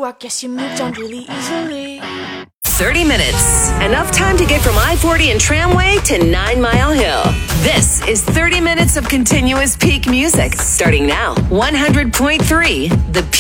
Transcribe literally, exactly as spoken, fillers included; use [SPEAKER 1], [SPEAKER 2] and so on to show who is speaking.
[SPEAKER 1] you, I guess you moved on really easily.
[SPEAKER 2] thirty minutes. Enough time to get from I forty and Tramway to Nine Mile Hill. This is thirty minutes of continuous peak music. Starting now. one hundred point three The